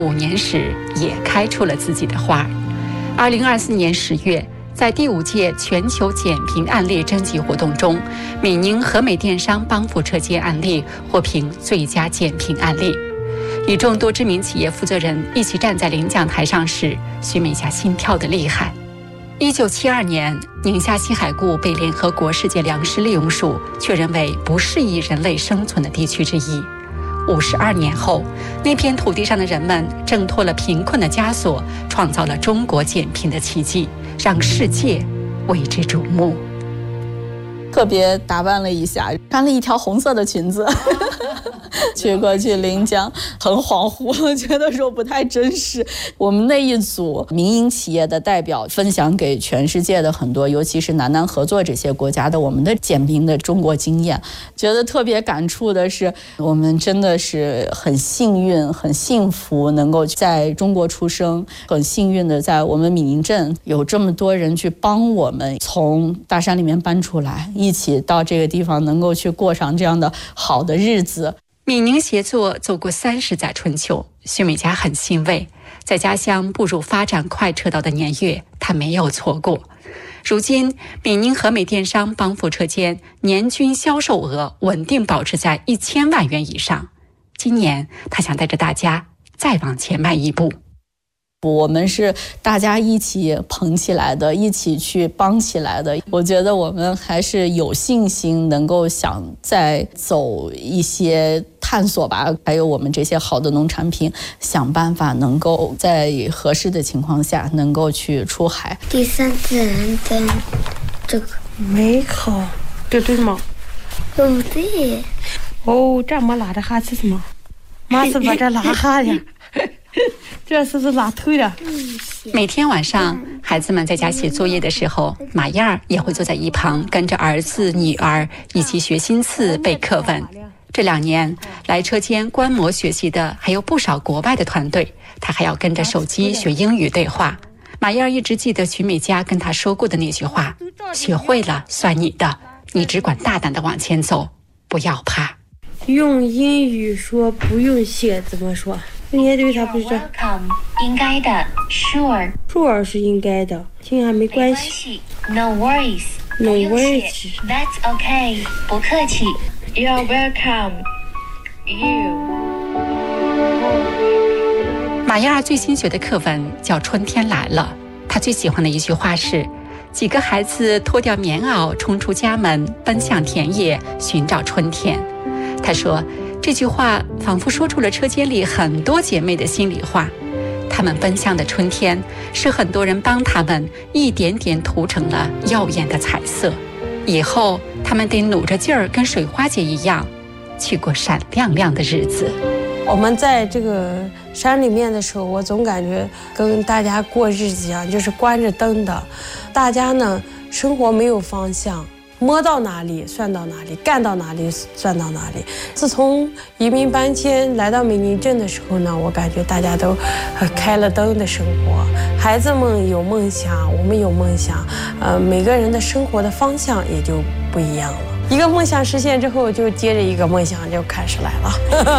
5年时也开出了自己的花儿。2024年10月，在第5届全球减贫案例征集活动中，闽宁和美电商帮扶车间案例获评最佳减贫案例。与众多知名企业负责人一起站在领奖台上时，徐美霞心跳得厉害。1972年，宁夏西海固被联合国世界粮食利用署确认为不适宜人类生存的地区之一。52年后，那片土地上的人们挣脱了贫困的枷锁，创造了中国减贫的奇迹，让世界为之瞩目。 特别打扮了一下，穿了一条红色的裙子去过去领奖，很恍惚，觉得说不太真实。我们那一组民营企业的代表分享给全世界的很多，尤其是南南合作这些国家的我们的减贫的中国经验，觉得特别感触的是，我们真的是很幸运很幸福能够在中国出生，很幸运的在我们闽宁镇有这么多人去帮我们从大山里面搬出来，一起到这个地方能够去过上这样的好的日子。 闽宁协作走过30载春秋，徐美霞很欣慰，在家乡步入发展快车道的年月，她没有错过。如今，闽宁和美电商帮扶车间年均销售额稳定保持在1000万元以上。今年，她想带着大家再往前迈一步。 我们是大家一起捧起来的，一起去帮起来的。我觉得我们还是有信心能够想再走一些探索吧，还有我们这些好的农产品，想办法能够在合适的情况下能够去出海。 第3自然灯，这个没好，这对吗？ 不对。 哦，这么拉的哈是什么？妈是把这拉哈呀。这是不是拉头的？ 每天晚上，孩子们在家写作业的时候，马燕儿也会坐在一旁，跟着儿子、女儿一起学新词、背课文。这2年来车间观摩学习的还有不少国外的团队，他还要跟着手机学英语对话。马燕儿一直记得徐美佳跟他说过的那句话：学会了算你的，你只管大胆地往前走，不要怕。 用英语说不用写怎么说？应该对他不是 welcome 应该的 sure 是应该的，听还没关系 no worries no worries that's okay 不客气 you're welcome you。 马燕儿最新学的课文叫《春天来了》，她最喜欢的一句话是：几个孩子脱掉棉袄，冲出家门，奔向田野，寻找春天。她说，这句话仿佛说出了车间里很多姐妹的心里话。她们奔向的春天，是很多人帮她们一点点涂成了耀眼的彩色。以后，她们得努着劲儿，跟水花姐一样，去过闪亮亮的日子。 我们在这个山里面的时候，我总感觉跟大家过日子一样，就是关着灯的。大家呢，生活没有方向。摸到哪里算到哪里，干到哪里算到哪里。自从移民搬迁来到闽宁镇的时候呢，我感觉大家都开了灯的生活，孩子们有梦想，我们有梦想，每个人的生活的方向也就不一样了。一个梦想实现之后，就接着一个梦想就开始来了。